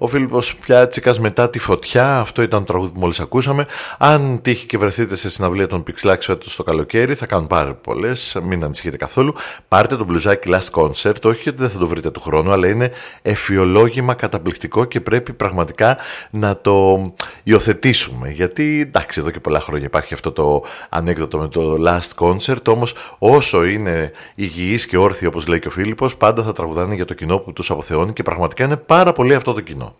Ο Φίλιππος Πιάτσικας, μετά τη φωτιά. Αυτό ήταν το τραγούδι που μόλις ακούσαμε. Αν τύχει και βρεθείτε σε συναυλία των Pixelax φέτος στο καλοκαίρι, θα κάνουν πάρα πολλές, μην ανησυχείτε καθόλου. Πάρτε το μπλουζάκι Last Concert, όχι γιατί δεν θα το βρείτε του χρόνου, αλλά είναι εφιολόγημα καταπληκτικό και πρέπει πραγματικά να το υιοθετήσουμε. Γιατί εντάξει, εδώ και πολλά χρόνια υπάρχει αυτό το ανέκδοτο με το Last Concert, όμως όσο είναι υγιείς και όρθιοι, όπως λέει και ο Φίλιππος, πάντα θα τραγουδάνε για το κοινό που τους αποθεώνει και πραγματικά είναι πάρα πολύ αυτό το κοινό.